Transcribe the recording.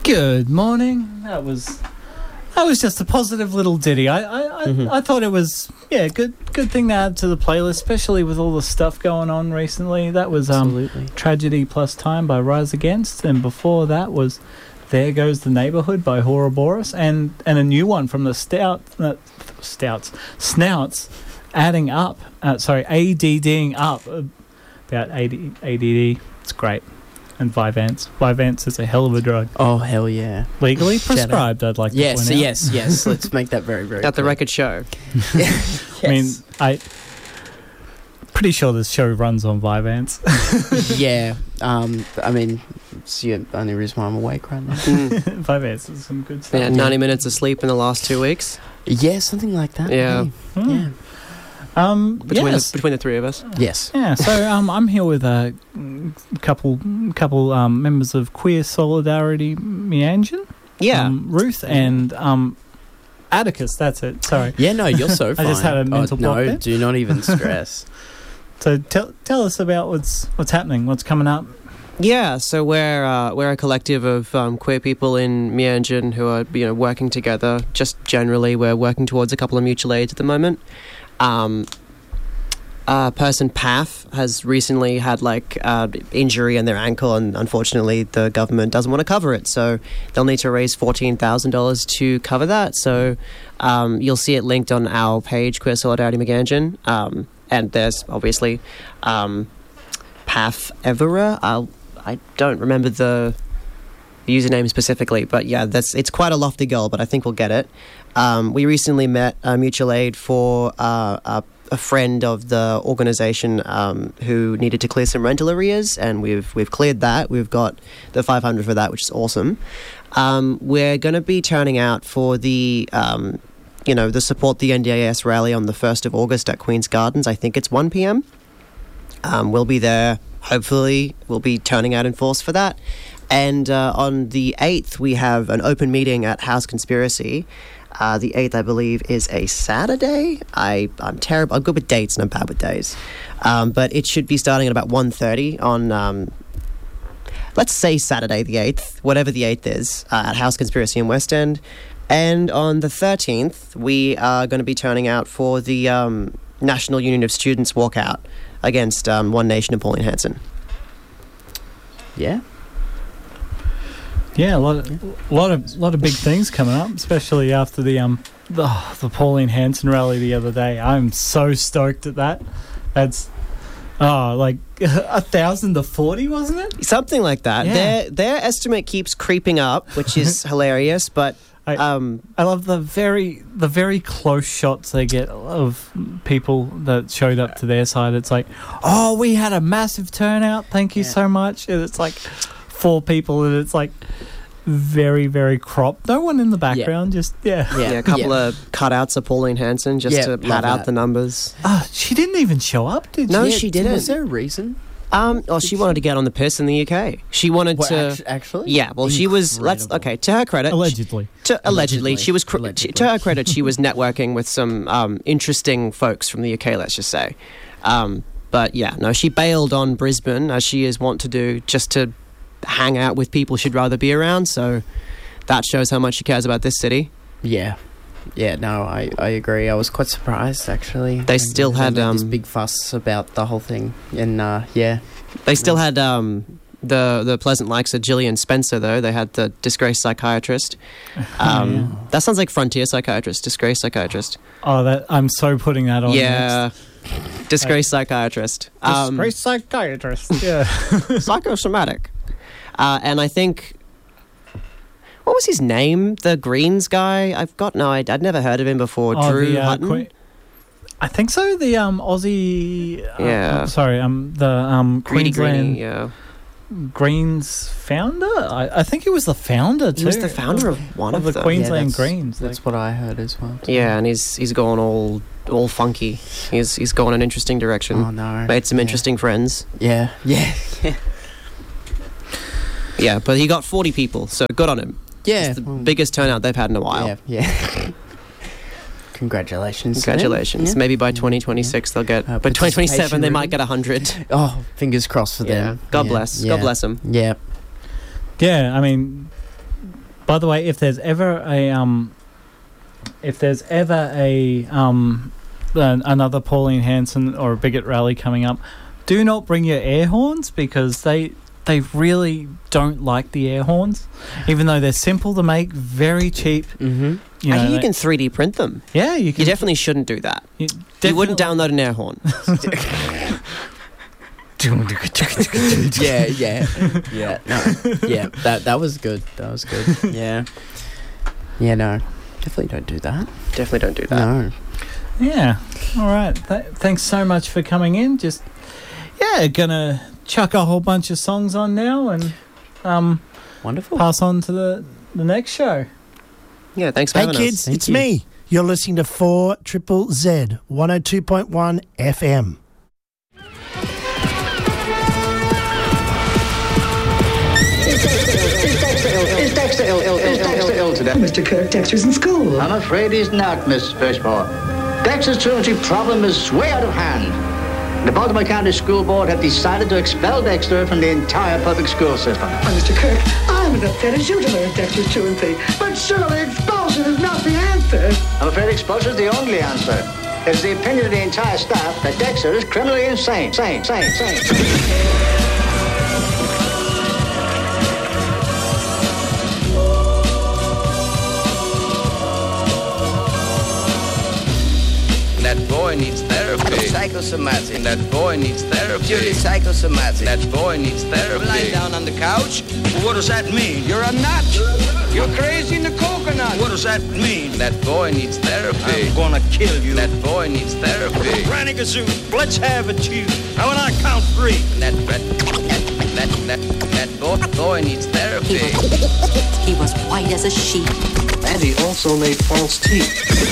Good morning. That was just a positive little ditty. I thought it was good thing to add to the playlist, especially with all the stuff going on recently. That was Tragedy Plus Time by Rise Against, and before that was There Goes the Neighborhood by Ouroboros, and a new one from the Snouts, adding up. ADDing up about ADD. It's great. And Vyvanse. Vyvanse is a hell of a drug. Oh, hell yeah. Legally prescribed, I'd like to point out. Yes. Let's make that very, very At the record show. Yes. I mean, pretty sure this show runs on Vyvanse. Yeah. I mean, it's the only reason why I'm awake right now. Vyvanse is some good stuff. Yeah, 90 minutes of sleep in the last 2 weeks. Yeah, something like that. Yeah. Yeah. Between the three of us. Yes. Yeah, so I'm here with a couple members of Queer Solidarity Meanjin. Yeah. Ruth and Atticus, that's it. Sorry. Yeah, no, you're so fine. I just had a mental block there. No, do not even stress. So tell us about what's happening, what's coming up. Yeah, so we're a collective of queer people in Meanjin who are working together. Just generally, we're working towards a couple of mutual aids at the moment. Person Path has recently had injury in their ankle, and unfortunately the government doesn't want to cover it, so they'll need to raise $14,000 to cover that. So you'll see it linked on our page, Queer Solidarity Meanjin, and there's obviously Path Evera. I don't remember the username specifically, but yeah, it's quite a lofty goal, but I think we'll get it. We recently met a mutual aid for a friend of the organisation who needed to clear some rental arrears, and we've cleared that. We've got the $500 for that, which is awesome. We're going to be turning out for the the Support the NDIS rally on the 1st of August at Queen's Gardens. I think it's 1 p.m. We'll be there. Hopefully, we'll be turning out in force for that. And on the 8th, we have an open meeting at House Conspiracy. The 8th, I believe, is a Saturday. I'm terrible. I'm good with dates and I'm bad with days. But it should be starting at about 1:30 on, let's say Saturday the 8th, whatever the 8th is, at House Conspiracy in West End. And on the 13th, we are going to be turning out for the National Union of Students walkout against One Nation and Pauline Hanson. Yeah. Yeah, a lot of big things coming up, especially after the Pauline Hanson rally the other day. I'm so stoked at that. That's 1,000 to 40, wasn't it? Something like that. Yeah. Their estimate keeps creeping up, which is hilarious. But I love the very close shots they get of people that showed up to their side. It's like, oh, we had a massive turnout. Thank you so much. And it's like 4 people, and it's like very, very cropped. No one in the background, just a couple of cutouts of Pauline Hanson just to pad out the numbers. She didn't even show up, did she? No, she didn't. Was there a reason? She wanted to get on the piss in the UK. She wanted to actually. Yeah, well, she was. To her credit, allegedly. Allegedly, she was. To her credit, she was networking with some interesting folks from the UK. Let's just say, but yeah, no, she bailed on Brisbane as she is wont to do, just to hang out with people she'd rather be around. So that shows how much she cares about this city. Yeah, no, I agree. I was quite surprised, actually. They still had this big fuss about the whole thing, and they still had the pleasant likes of Gillian Spencer, though. They had the disgraced psychiatrist. That sounds like frontier psychiatrist, disgraced psychiatrist. Oh, I'm so putting that on. Yeah. Disgraced psychiatrist. Disgraced psychiatrist. Yeah. Psychosomatic. And I think, what was his name? The Greens guy? I'd never heard of him before. Drew Hutton? I think so. The Aussie. Yeah. The Queensland. Yeah. Greens founder. I think he was the founder too. He was the founder of one of the them. Queensland Greens. That's what I heard as well. Too. Yeah, and he's gone all funky. He's gone an interesting direction. Oh no. Made some interesting friends. Yeah. Yeah, but he got 40 people, so good on him. Yeah. It's the biggest turnout they've had in a while. Yeah. Congratulations. Yeah. Maybe by 2026 they'll get... by 2027 they might get 100. Oh, fingers crossed for them. God bless. God bless them. Yeah. Yeah, I mean, By the way, if there's ever another Pauline Hanson or a Bigot rally coming up, do not bring your air horns, because they really don't like the air horns, even though they're simple to make, very cheap. Mm-hmm. I think you can 3D print them. Yeah, you can. You definitely shouldn't do that. You wouldn't download an air horn. That was good. Yeah, no, definitely don't do that. Definitely don't do that. No. Yeah. All right. Thanks so much for coming in. Just gonna chuck a whole bunch of songs on now and wonderful. Pass on to the next show. Yeah, thanks for having us. Hey kids, it's me. You're listening to 4 Triple Z 102.1 FM. Is Dexter ill today? Mr. Kirk, Dexter's in school. I'm afraid he's not, Miss Fishmore. Dexter's truancy problem is way out of hand. The Baltimore County School Board have decided to expel Dexter from the entire public school system. Mr. Kirk, I'm as upset as you to learn Dexter's truancy. But surely expulsion is not the answer. I'm afraid expulsion is the only answer. It's the opinion of the entire staff that Dexter is criminally insane. Sane. That boy needs therapy. Psychosomatic. That boy needs therapy. Purely psychosomatic. That boy needs therapy. Lying down on the couch. Well, what does that mean? You're a nut. You're crazy in the coconut. What does that mean? That boy needs therapy. I'm gonna kill you. That boy needs therapy. Granny Gazoo, let's have it, you. Now when I count 3. That boy needs therapy. He was white as a sheet. And he also made false teeth.